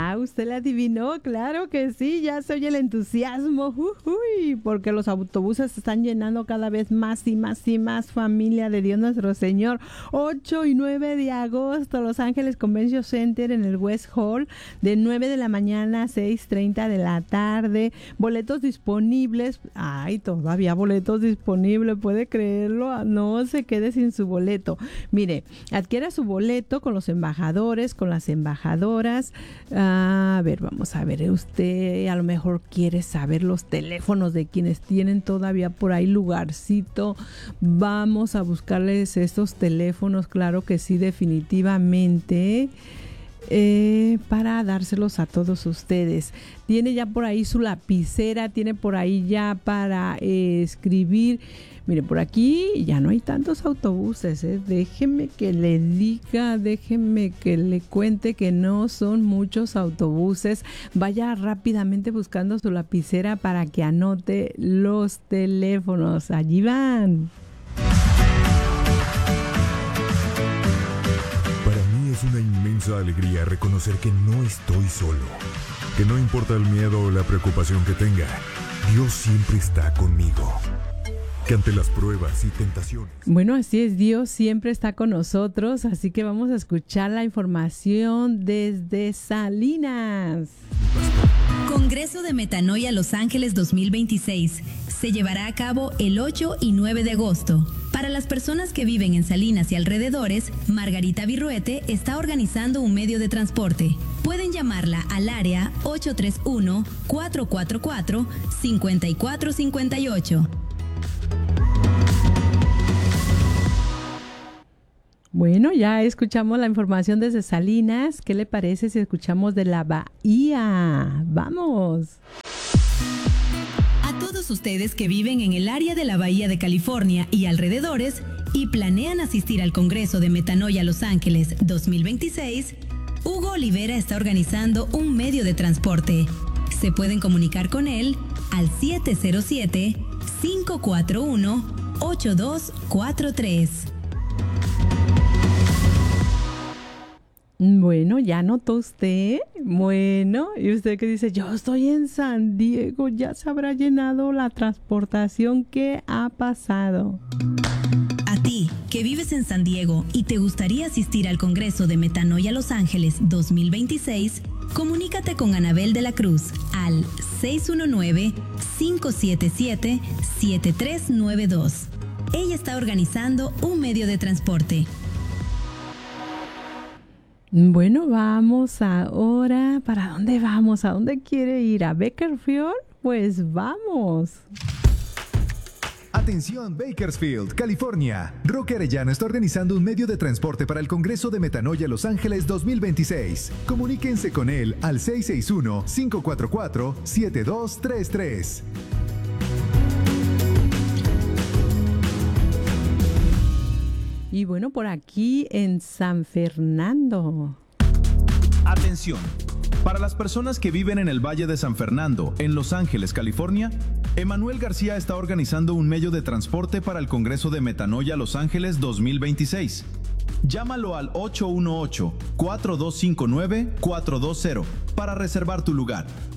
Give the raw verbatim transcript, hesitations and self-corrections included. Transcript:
Ah, usted la adivinó, claro que sí, ya se oye el entusiasmo, uy, porque los autobuses se están llenando cada vez más y más y más, familia de Dios nuestro Señor. ocho y nueve de agosto, Los Ángeles Convention Center en el West Hall, de nueve de la mañana a seis treinta de la tarde. Boletos disponibles, ay, todavía boletos disponibles, ¿puede creerlo? No se quede sin su boleto. Mire, adquiera su boleto con los embajadores, con las embajadoras. A ver, vamos a ver, usted a lo mejor quiere saber los teléfonos de quienes tienen todavía por ahí lugarcito. Vamos a buscarles estos teléfonos, claro que sí, definitivamente. Eh, para dárselos a todos ustedes. Tiene ya por ahí su lapicera, tiene por ahí ya para eh, escribir. Mire, por aquí ya no hay tantos autobuses, ¿eh? Déjeme que le diga, déjeme que le cuente que no son muchos autobuses. Vaya rápidamente buscando su lapicera para que anote los teléfonos. Allí van. Es una inmensa alegría reconocer que no estoy solo, que no importa el miedo o la preocupación que tenga, Dios siempre está conmigo, que ante las pruebas y tentaciones... Bueno, así es, Dios siempre está con nosotros, así que vamos a escuchar la información desde Salinas. Congreso de Metanoia Los Ángeles dos mil veintiséis se llevará a cabo el ocho y nueve de agosto. Para las personas que viven en Salinas y alrededores, Margarita Virruete está organizando un medio de transporte. Pueden llamarla al área ocho tres uno, cuatro cuatro cuatro, cinco cuatro cinco ocho. Bueno, ya escuchamos la información desde Salinas. ¿Qué le parece si escuchamos de la Bahía? ¡Vamos! A todos ustedes que viven en el área de la Bahía de California y alrededores y planean asistir al Congreso de Metanoia Los Ángeles dos mil veintiséis, Hugo Olivera está organizando un medio de transporte. Se pueden comunicar con él al siete cero siete, cinco cuatro uno, ocho dos cuatro tres. Bueno, ¿ya notó usted? Bueno, y usted que dice, yo estoy en San Diego, ya se habrá llenado la transportación. ¿Qué ha pasado? A ti, que vives en San Diego y te gustaría asistir al Congreso de Metanoia Los Ángeles dos mil veintiséis, comunícate con Anabel de la Cruz al seis uno nueve, cinco siete siete, siete tres nueve dos. Ella está organizando un medio de transporte. Bueno, vamos ahora. ¿Para dónde vamos? ¿A dónde quiere ir? ¿A Bakersfield? Pues vamos. Atención, Bakersfield, California. Roque Arellano está organizando un medio de transporte para el Congreso de Metanoia Los Ángeles dos mil veintiséis. Comuníquense con él al seis seis uno, cinco cuatro cuatro, siete dos tres tres. Y bueno, por aquí en San Fernando. Atención. Para las personas que viven en el Valle de San Fernando, en Los Ángeles, California, Emanuel García está organizando un medio de transporte para el Congreso de Metanoia Los Ángeles dos mil veintiséis. Llámalo al ocho uno ocho, cuatro dos cinco nueve, cuatro dos cero para reservar tu lugar